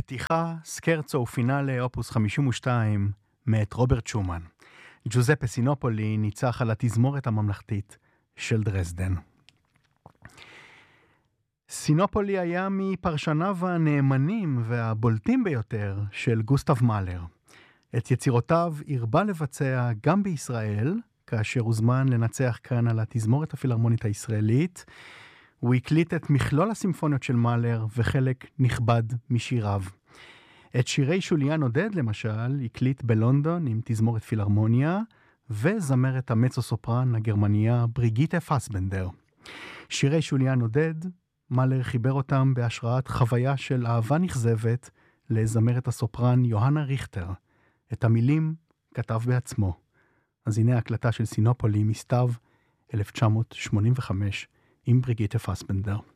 פתיחה, סקרצו ופינאלה אופוס 52 מאת רוברט שומן. ג'וזפה סינופולי ניצח על התזמורת הממלכתית של דרזדן. סינופולי היה מפרשניו הנאמנים והבולטים ביותר של גוסטב מאלר. את יצירותיו הרבה לבצע גם בישראל, כאשר הוזמן לנצח כאן על התזמורת הפילהרמונית הישראלית. הוא הקליט את מכלול הסימפוניות של מאלר וחלק נכבד משיריו. את שירי שוליאן עודד למשל הקליט בלונדון עם תזמורת פילהרמוניה, וזמרת המצו-סופרן הגרמניה בריגיטה פסבנדר. שירי שוליאן עודד, מאלר חיבר אותם בהשראת חוויה של אהבה נכזבת לזמרת הסופרן יוהנה ריכטר. את המילים כתב בעצמו. אז הנה ההקלטה של סינופולי מסתיו 1985 עם בריגיטה פסבנדר.